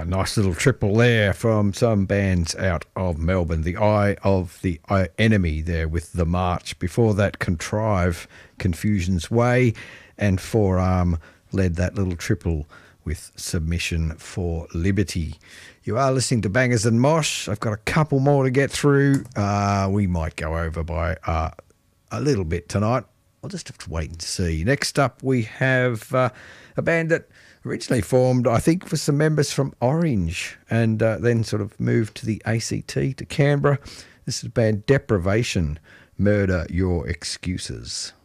Nice little triple there from some bands out of Melbourne. The Eye of the Enemy there with The March. Before that, Contrive, Confusion's Way, and Forearm led that little triple with Submission for Liberty. You are listening to Bangers and Mosh. I've got a couple more to get through. We might go over by a little bit tonight. I'll just have to wait and see. Next up, we have a band that originally formed, I think, for some members from Orange and then sort of moved to the ACT to Canberra. This is the band Deprivation, Murder Your Excuses.